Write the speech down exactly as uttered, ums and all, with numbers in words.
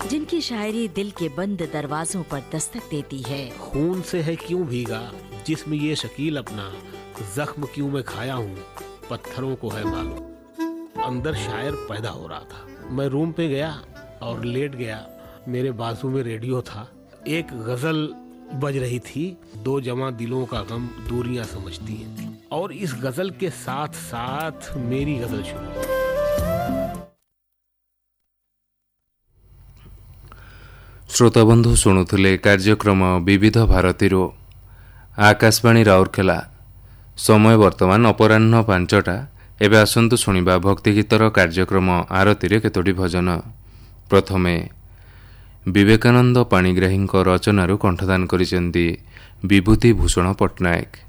जिनकी शायरी दिल के बंद दरवाजों पर दस्तक देती है। खून से है क्यों भीगा जिस्म ये शकील अपना, जख्म क्यों मैं खाया हूँ पत्थरों को है मालूम। अंदर शायर पैदा हो रहा था। मैं रूम पे गया और लेट गया। मेरे बाजू में रेडियो था। एक गजल बज रही थी, दो जवां दिलों का गम दूरियां समझती हैं। और इस गजल के साथ साथ मेरी गजल शुरू। श्रोता बंधु शुणुले कार्यक्रम विविध भारती आकाशवाणी राउरकेला। समय वर्तमान अपराह्न पांचटा। एबे आसंतु शुणिबा भक्ति गीतर कार्यक्रम आरती रे केतोटी भजन। प्रथमे विवेकानंद पाणिग्राही रचनारू कंठदान करिसेंती विभूति भूषण पट्टनायक।